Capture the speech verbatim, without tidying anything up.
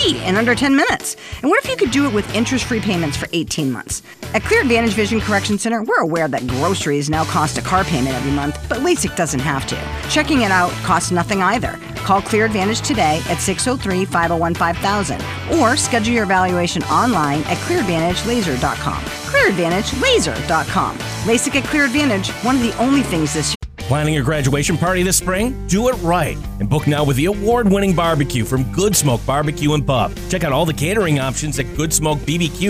free in under ten minutes. And what if you could do it with interest-free payments for eighteen months? At Clear Advantage Vision Correction Center, we're aware that groceries now cost a car payment every month, but LASIK doesn't have to. Checking it out costs nothing either. Call Clear Advantage today at six oh three, five oh one, five thousand or schedule your evaluation online at clear advantage laser dot com. clear advantage laser dot com. LASIK at Clear Advantage, one of the only things this Planning your graduation party this spring? Do it right and book now with the award-winning barbecue from Good Smoke Barbecue and Pub. Check out all the catering options at Good Smoke B B Q.